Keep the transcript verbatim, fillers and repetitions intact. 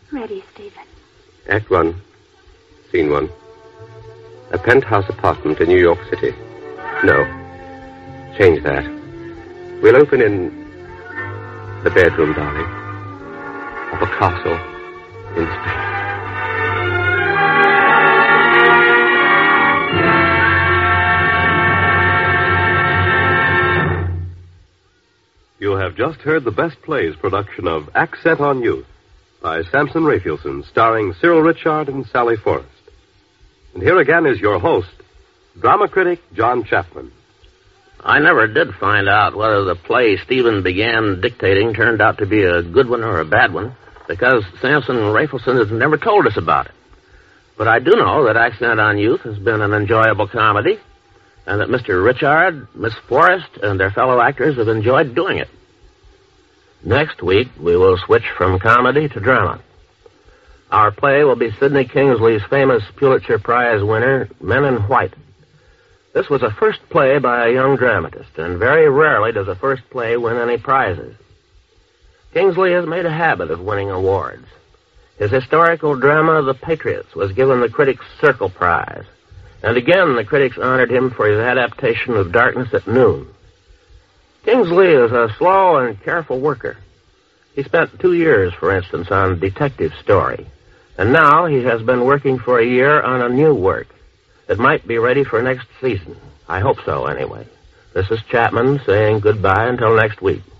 Ready, Stephen. Act one. Scene one. A penthouse apartment in New York City. No. Change that. We'll open in the bedroom, darling, of a castle in Spain. You have just heard the Best Plays production of Accent on Youth by Samson Raphaelson, starring Cyril Ritchard and Sally Forrest. And here again is your host, drama critic John Chapman. I never did find out whether the play Stephen began dictating turned out to be a good one or a bad one, because Samson Raphaelson has never told us about it. But I do know that Accent on Youth has been an enjoyable comedy, and that Mister Ritchard, Miss Forrest, and their fellow actors have enjoyed doing it. Next week, we will switch from comedy to drama. Our play will be Sidney Kingsley's famous Pulitzer Prize winner, Men in White. This was a first play by a young dramatist, and very rarely does a first play win any prizes. Kingsley has made a habit of winning awards. His historical drama, The Patriots, was given the Critics' Circle Prize. And again, the critics honored him for his adaptation of Darkness at Noon. Kingsley is a slow and careful worker. He spent two years, for instance, on Detective Story. And now he has been working for a year on a new work. It might be ready for next season. I hope so, anyway. This is Chapman saying goodbye until next week.